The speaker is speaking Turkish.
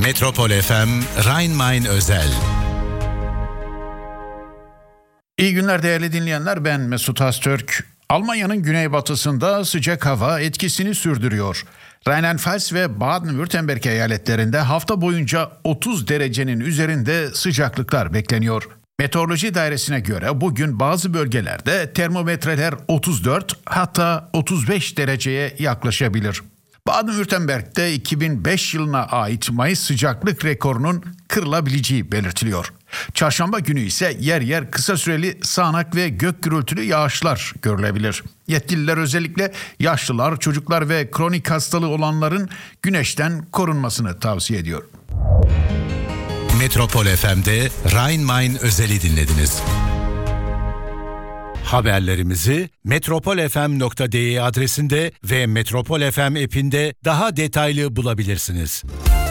Metropol FM Rhein-Main özel. İyi günler değerli dinleyenler, ben Mesut Öztürk. Almanya'nın güneybatısında sıcak hava etkisini sürdürüyor. Rheinland-Pfalz ve Baden-Württemberg eyaletlerinde hafta boyunca 30 derecenin üzerinde sıcaklıklar bekleniyor. Meteoroloji Dairesi'ne göre bugün bazı bölgelerde termometreler 34 hatta 35 dereceye yaklaşabilir. Baden-Württemberg'de 2005 yılına ait Mayıs sıcaklık rekorunun kırılabileceği belirtiliyor. Çarşamba günü ise yer yer kısa süreli sağanak ve gök gürültülü yağışlar görülebilir. Yetkililer özellikle yaşlılar, çocuklar ve kronik hastalığı olanların güneşten korunmasını tavsiye ediyor. Metropol FM'de Rhein-Main özeli dinlediniz. Haberlerimizi metropolfm.de adresinde ve Metropol FM app'inde daha detaylı bulabilirsiniz.